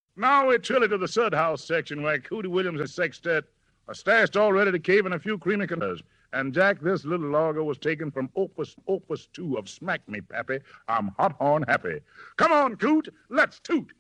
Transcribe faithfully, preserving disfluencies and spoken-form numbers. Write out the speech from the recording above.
Now we're chilly to the Sud House section where Cootie Williams and sextet are stashed all ready to cave in a few creamy colors. And, Jack, this little logger was taken from Opus Opus two of Smack Me, Pappy. I'm hot horn happy. Come on, Coot, let's toot.